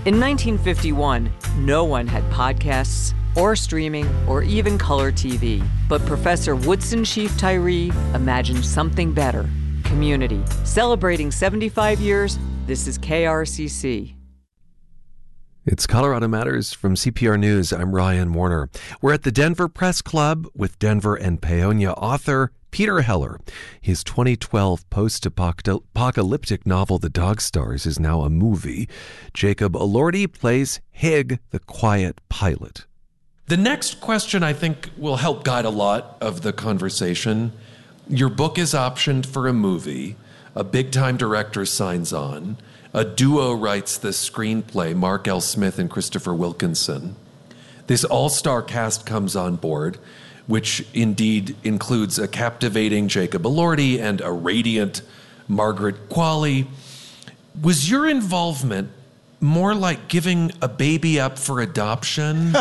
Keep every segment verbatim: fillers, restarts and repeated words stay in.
In nineteen fifty-one, no one had podcasts or streaming or even color T V. But Professor Woodson Sheaf Tyree imagined something better. Community. Celebrating seventy-five years, this is K R C C. It's Colorado Matters from C P R News. I'm Ryan Warner. We're at the Denver Press Club with Denver and Paonia author Peter Heller. His twenty twelve post-apocalyptic novel, The Dog Stars, is now a movie. Jacob Elordi plays Hig, the quiet pilot. The next question, I think, will help guide a lot of the conversation. Your book is optioned for a movie. A big-time director signs on. A duo writes the screenplay, Mark L. Smith and Christopher Wilkinson. This all-star cast comes on board, which indeed includes a captivating Jacob Elordi and a radiant Margaret Qualley. Was your involvement more like giving a baby up for adoption?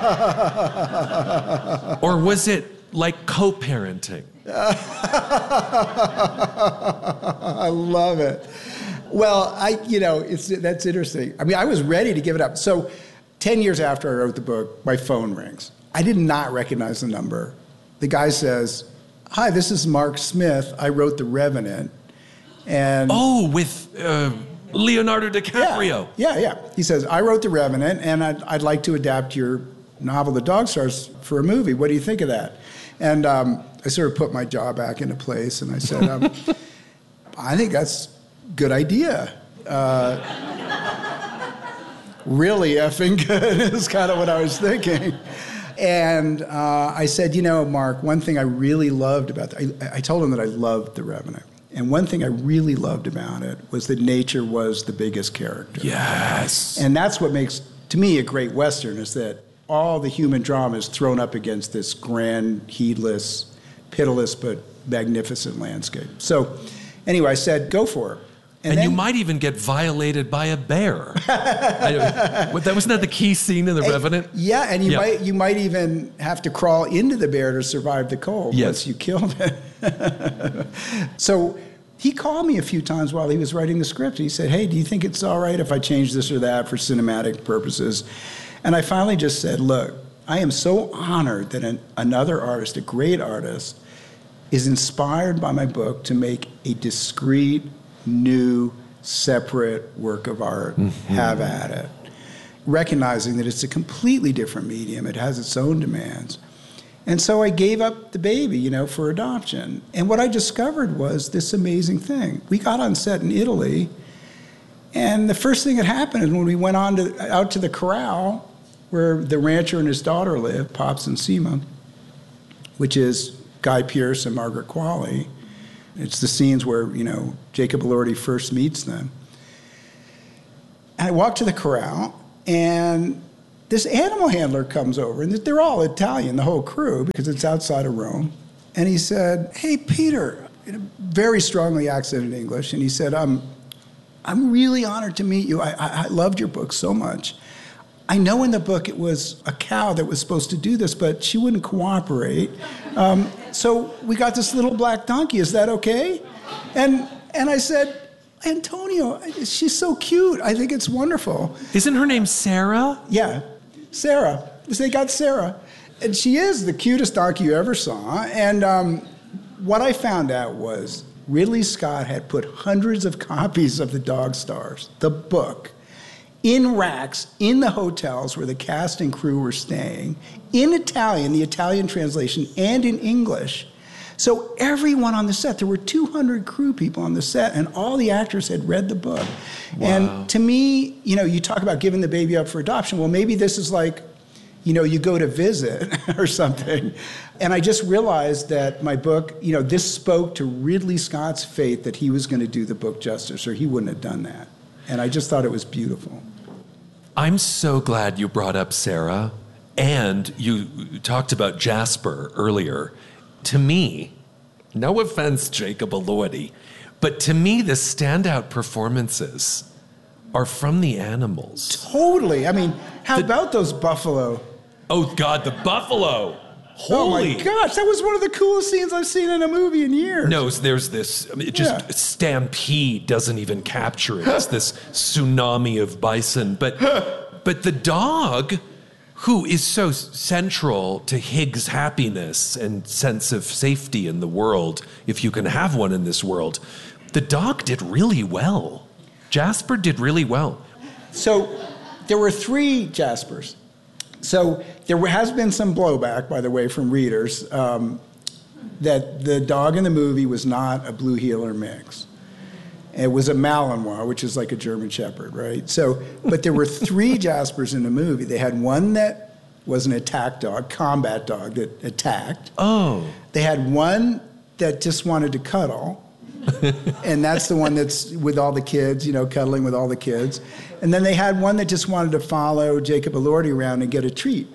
Or was it like co-parenting? I love it. Well, I, you know, it's that's interesting. I mean, I was ready to give it up. So ten years after I wrote the book, my phone rings. I did not recognize the number. The guy says, "Hi, this is Mark Smith. I wrote The Revenant." And oh, with uh, Leonardo DiCaprio. Yeah, yeah, yeah. He says, "I wrote The Revenant, and I'd, I'd like to adapt your novel, The Dog Stars, for a movie. What do you think of that?" And um, I sort of put my jaw back into place, and I said, um, "I think that's a good idea. Uh, really effing good," is kind of what I was thinking. And uh, I said, "You know, Mark, one thing I really loved about that," I, I told him that I loved The Revenant. And one thing I really loved about it was that nature was the biggest character. Yes. And that's what makes, to me, a great Western, is that all the human drama is thrown up against this grand, heedless, pitiless, but magnificent landscape. So anyway, I said, go for it. And, and then, you might even get violated by a bear. I, that wasn't that the key scene in The Revenant? Yeah, and you yeah. might you might even have to crawl into the bear to survive the cold yes. once you killed it. So he called me a few times while he was writing the script. He said, "Hey, do you think it's all right if I change this or that for cinematic purposes?" And I finally just said, "Look, I am so honored that an, another artist, a great artist, is inspired by my book to make a discrete, new, separate work of art. Mm-hmm. Have at it. Recognizing that it's a completely different medium. It has its own demands." And so I gave up the baby, you know, for adoption. And what I discovered was this amazing thing. We got on set in Italy, and the first thing that happened is when we went on to, out to the corral where the rancher and his daughter live, Pops and Seema, which is Guy Pearce and Margaret Qualley. It's the scenes where, you know, Jacob Elordi first meets them. And I walked to the corral, and this animal handler comes over, and they're all Italian, the whole crew, because it's outside of Rome. And he said, "Hey, Peter," in a very strongly accented English, and he said, um, "I'm really honored to meet you. I, I, I loved your book so much. I know in the book it was a cow that was supposed to do this, but she wouldn't cooperate. Um, so we got this little black donkey. Is that okay?" And and I said, "Antonio, she's so cute. I think it's wonderful." Isn't her name Sarah? Yeah, Sarah. They got Sarah. And she is the cutest donkey you ever saw. And um, what I found out was Ridley Scott had put hundreds of copies of The Dog Stars, the book, in racks in the hotels where the cast and crew were staying, in Italian, the Italian translation, and in English. So everyone on the set, there were two hundred crew people on the set, and all the actors had read the book. Wow. And to me, you know, you talk about giving the baby up for adoption. Well, maybe this is like, you know, you go to visit or something. And I just realized that my book, you know, this spoke to Ridley Scott's faith that he was going to do the book justice, or he wouldn't have done that. And I just thought it was beautiful. I'm so glad you brought up Sarah, and you talked about Jasper earlier. To me, no offense, Jacob Elordi, but to me, the standout performances are from the animals. Totally. I mean, how the, about those buffalo? Oh, God, the buffalo. Holy. Oh my gosh, that was one of the coolest scenes I've seen in a movie in years. No, there's this, I mean, it just Yeah. stampede doesn't even capture it. It's this tsunami of bison. But, but the dog, who is so central to Hig's happiness and sense of safety in the world, if you can have one in this world, the dog did really well. Jasper did really well. So there were three Jaspers. So there has been some blowback, by the way, from readers um, that the dog in the movie was not a Blue Heeler mix. It was a Malinois, which is like a German Shepherd, right? So, but there were three Jaspers in the movie. They had one that was an attack dog, combat dog that attacked. Oh. They had one that just wanted to cuddle. And that's the one that's with all the kids, you know, cuddling with all the kids. And then they had one that just wanted to follow Jacob Elordi around and get a treat.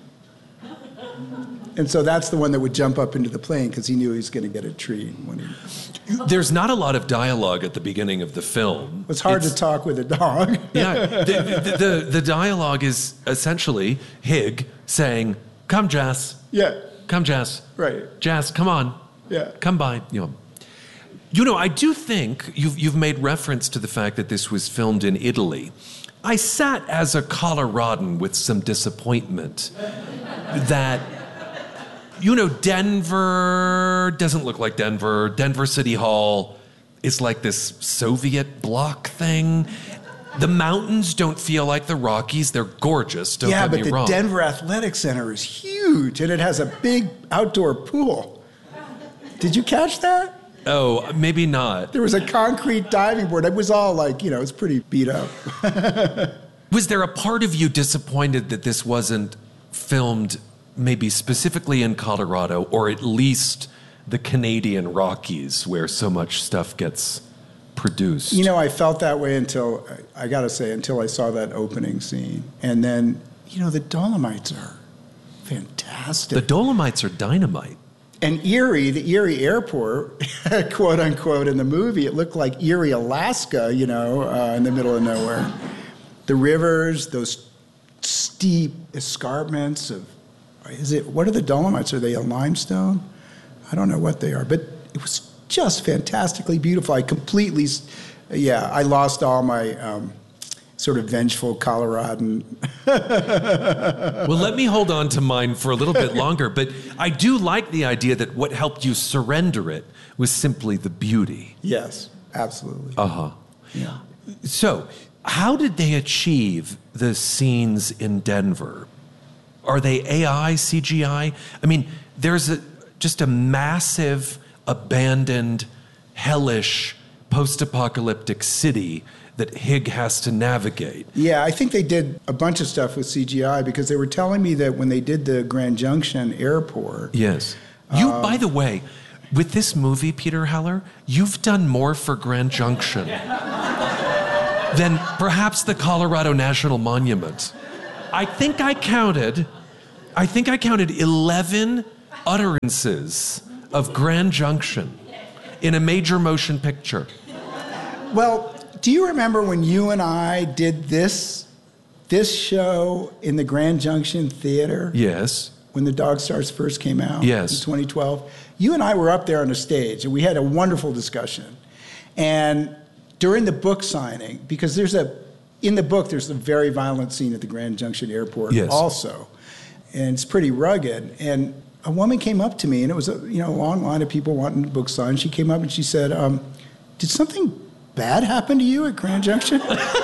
And so that's the one that would jump up into the plane because he knew he was going to get a treat. When he... There's not a lot of dialogue at the beginning of the film. It's hard It's- to talk with a dog. Yeah, the, the, the, the dialogue is essentially Hig saying, "Come, Jas. Yeah, Come, Jas. right. Jas, come on. Yeah. Come by." You know, you know, I do think you've, you've made reference to the fact that this was filmed in Italy. I sat as a Coloradan with some disappointment that, you know, Denver doesn't look like Denver. Denver City Hall is like this Soviet bloc thing. The mountains don't feel like the Rockies. They're gorgeous, don't Yeah, get but me the wrong. Denver Athletic Center is huge, and it has a big outdoor pool. Did you catch that? Oh, maybe not. There was a concrete diving board. It was all like, you know, it's pretty beat up. Was there a part of you disappointed that this wasn't filmed maybe specifically in Colorado, or at least the Canadian Rockies where so much stuff gets produced? You know, I felt that way until, I got to say, until I saw that opening scene. And then, you know, the Dolomites are fantastic. The Dolomites are dynamite. And Erie, the Erie airport, quote unquote, in the movie, it looked like Erie, Alaska, you know, uh, in the middle of nowhere. The rivers, those steep escarpments of, is it, what are the Dolomites? Are they a limestone? I don't know what they are, but it was just fantastically beautiful. I completely, yeah, I lost all my um, sort of vengeful Coloradan. Well, let me hold on to mine for a little bit longer, but I do like the idea that what helped you surrender it was simply the beauty. Yes, absolutely. Uh-huh. Yeah. So, how did they achieve the scenes in Denver? Are they A I, C G I? I mean, there's a, just a massive, abandoned, hellish, post-apocalyptic city that Hig has to navigate. Yeah, I think they did a bunch of stuff with C G I because they were telling me that when they did the Grand Junction airport. Yes. You, um, by the way, with this movie, Peter Heller, you've done more for Grand Junction than perhaps the Colorado National Monument. I think I counted, I think I counted eleven utterances of Grand Junction in a major motion picture. Well, do you remember when you and I did this this show in the Grand Junction Theater? Yes. When The Dog Stars first came out? Yes. In twenty twelve. You and I were up there on the stage, and we had a wonderful discussion. And during the book signing, because there's a, in the book, there's a very violent scene at the Grand Junction Airport yes. also. And it's pretty rugged. And a woman came up to me, and it was a you know a long line of people wanting the book signed. She came up and she said, um, did something bad happen to you at Grand Junction?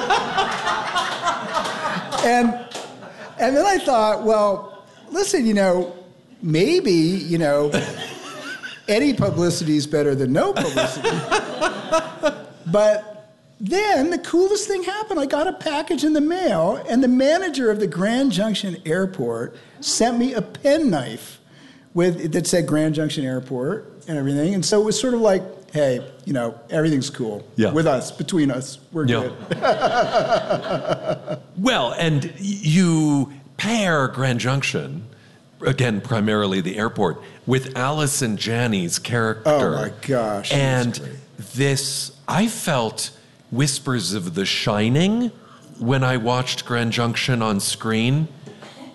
and and then I thought, well, listen, you know, maybe, you know, any publicity is better than no publicity. But then the coolest thing happened. I got a package in the mail, and the manager of the Grand Junction Airport sent me a penknife with that said Grand Junction Airport and everything. And so it was sort of like, hey, you know, everything's cool. Yeah. With us, between us, we're yeah. good. Well, and you pair Grand Junction, again, primarily the airport, with Allison Janney's character. Oh, my gosh. And this, I felt whispers of The Shining when I watched Grand Junction on screen.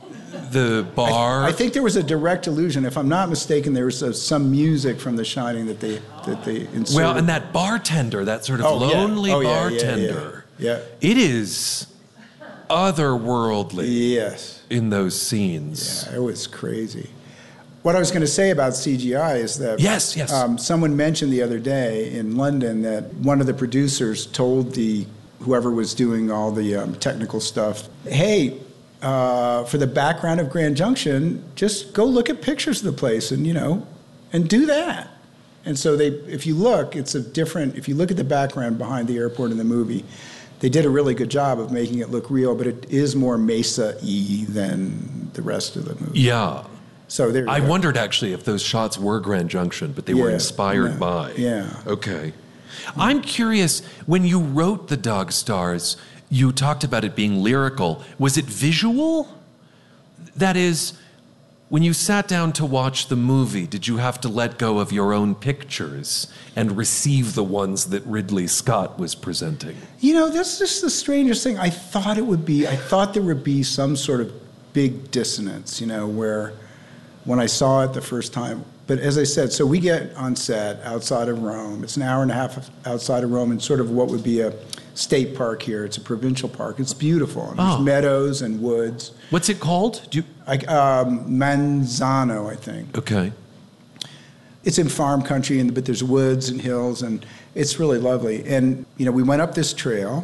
the bar. I, I think there was a direct allusion. If I'm not mistaken, there was a, some music from The Shining that they that they inserted. Well, and that bartender, that sort of oh, lonely yeah. oh, bartender. Yeah, yeah, yeah. It is otherworldly. Yes. In those scenes. Yeah, it was crazy. What I was going to say about C G I is that yes, yes. Um, someone mentioned the other day in London that one of the producers told the whoever was doing all the um, technical stuff, hey, uh, for the background of Grand Junction, just go look at pictures of the place and, you know, and do that. And so they, if you look, it's a different, if you look at the background behind the airport in the movie, they did a really good job of making it look real, but it is more Mesa-y than the rest of the movie. Yeah. So there. I go. wondered actually if those shots were Grand Junction, but they yeah, were inspired yeah, by. Yeah. Okay. I'm curious, when you wrote The Dog Stars, you talked about it being lyrical. Was it visual? That is, when you sat down to watch the movie, did you have to let go of your own pictures and receive the ones that Ridley Scott was presenting? You know, that's just the strangest thing. I thought it would be, I thought there would be some sort of big dissonance, you know, where when I saw it the first time. But as I said, so we get on set outside of Rome. It's an hour and a half outside of Rome in sort of what would be a state park here. It's a provincial park. It's beautiful. And there's oh. meadows and woods. What's it called? Do you... I, um, Manzano, I think. Okay. It's in farm country, and but there's woods and hills, and it's really lovely. And, you know, we went up this trail,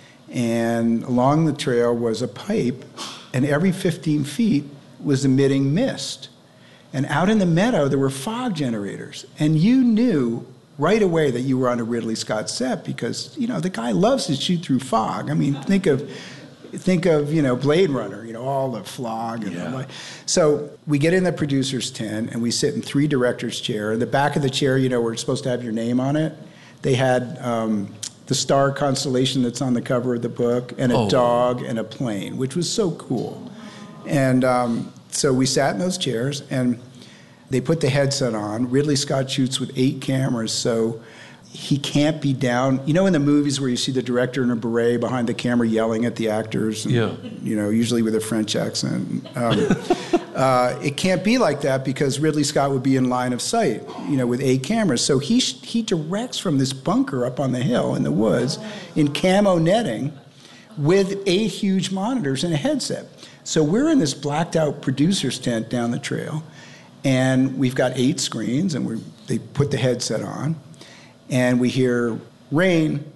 and along the trail was a pipe, and every fifteen feet was emitting mist. And out in the meadow, there were fog generators. And you knew right away that you were on a Ridley Scott set because, you know, the guy loves to shoot through fog. I mean, think of, think of you know, Blade Runner, you know, all the fog. And yeah. the, so we get in the producer's tent, and we sit in three directors' chair. In the back of the chair, you know, we're supposed to have your name on it. They had um, the star constellation that's on the cover of the book, and a oh. dog and a plane, which was so cool. And um, so we sat in those chairs, and they put the headset on. Ridley Scott shoots with eight cameras, so he can't be down. You know in the movies where you see the director in a beret behind the camera yelling at the actors? And, yeah. You know, usually with a French accent. Um, uh, it can't be like that because Ridley Scott would be in line of sight, you know, with eight cameras. So he, he directs from this bunker up on the hill in the woods in camo netting with eight huge monitors and a headset. So we're in this blacked out producer's tent down the trail, and we've got eight screens, and we they put the headset on, and we hear rain,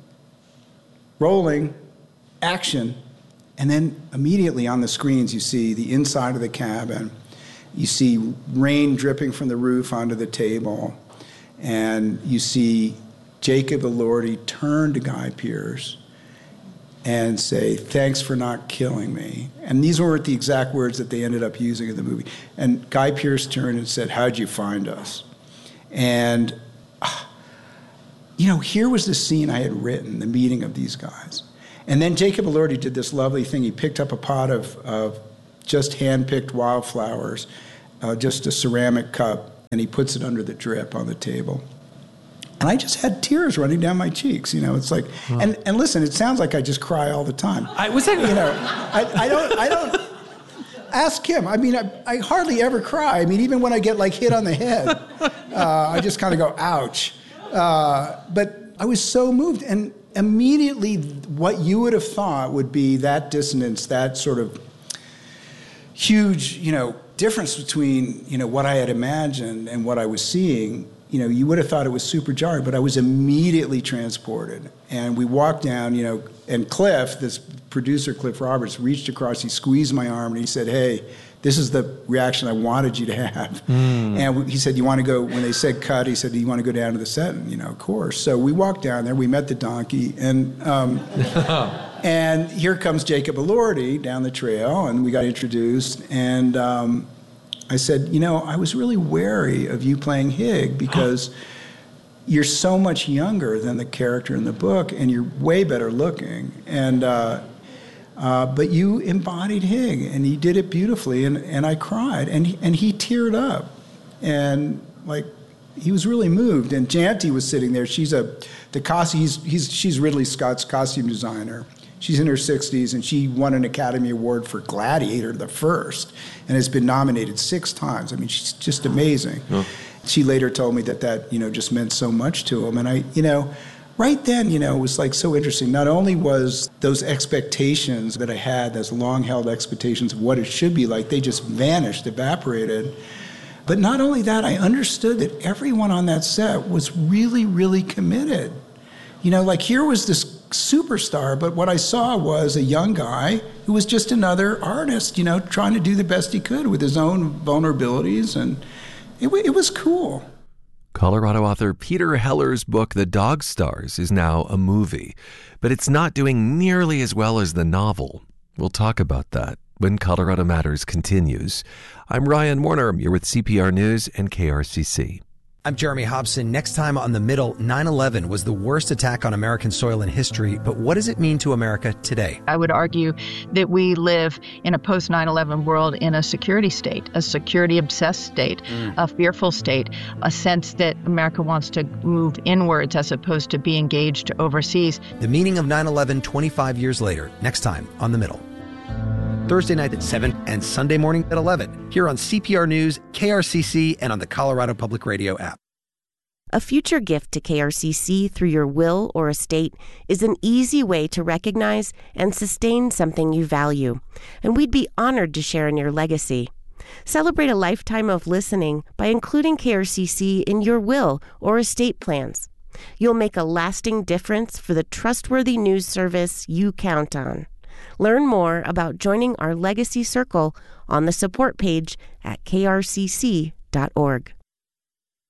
rolling, action, and then immediately on the screens you see the inside of the cabin, you see rain dripping from the roof onto the table, and you see Jacob Elordi turn to Guy Pearce and say, thanks for not killing me. And these weren't the exact words that they ended up using in the movie. And Guy Pearce turned and said, how'd you find us? And, uh, you know, here was the scene I had written, the meeting of these guys. And then Jacob Elordi did this lovely thing. He picked up a pot of, of just hand-picked wildflowers, uh, just a ceramic cup, and he puts it under the drip on the table. And I just had tears running down my cheeks. You know, it's like, huh. and, and listen, it sounds like I just cry all the time. I was that, you know, I, I don't, I don't, ask him. I mean, I, I hardly ever cry. I mean, even when I get like hit on the head, uh, I just kind of go, ouch. Uh, but I was so moved. And immediately what you would have thought would be that dissonance, that sort of huge, you know, difference between, you know, what I had imagined and what I was seeing, you know, you would have thought it was super jarring, but I was immediately transported. And we walked down, you know, and Cliff, this producer, Cliff Roberts, reached across, he squeezed my arm, and he said, hey, this is the reaction I wanted you to have. Mm. And he said, you want to go, when they said cut, he said, do you want to go down to the set? And, you know, of course. So we walked down there, we met the donkey, and um, and here comes Jacob Elordi down the trail, and we got introduced, and um, I said, you know, I was really wary of you playing Hig because you're so much younger than the character in the book, and you're way better looking. And uh, uh, but you embodied Hig, and you did it beautifully. And, and I cried, and he, and he teared up, and like he was really moved. And Janty was sitting there. She's a the costume. He's, he's she's Ridley Scott's costume designer, She's in her sixties, and she won an Academy Award for Gladiator, the first, and has been nominated six times. I mean, she's just amazing. Oh. She later told me that that, you know, just meant so much to him. And I, you know, right then, you know, it was like so interesting. Not only was those expectations that I had, those long-held expectations of what it should be like, they just vanished, evaporated. But not only that, I understood that everyone on that set was really, really committed. You know, like here was this superstar, but what I saw was a young guy who was just another artist, you know, trying to do the best he could with his own vulnerabilities, and it, it was cool. Colorado author Peter Heller's book, The Dog Stars, is now a movie, but it's not doing nearly as well as the novel. We'll talk about that when Colorado Matters continues. I'm Ryan Warner. You're with C P R News and K R C C. I'm Jeremy Hobson. Next time on The Middle, nine eleven was the worst attack on American soil in history, but what does it mean to America today? I would argue that we live in a post nine eleven world in a security state, a security-obsessed state, mm. a fearful state, a sense that America wants to move inwards as opposed to be engaged overseas. The meaning of nine eleven twenty-five years later, next time on The Middle. Thursday night at seven and Sunday morning at eleven, here on C P R News, K R C C, and on the Colorado Public Radio app. A future gift to K R C C through your will or estate is an easy way to recognize and sustain something you value, and we'd be honored to share in your legacy. Celebrate a lifetime of listening by including K R C C in your will or estate plans. You'll make a lasting difference for the trustworthy news service you count on. Learn more about joining our Legacy Circle on the support page at k r c c dot org.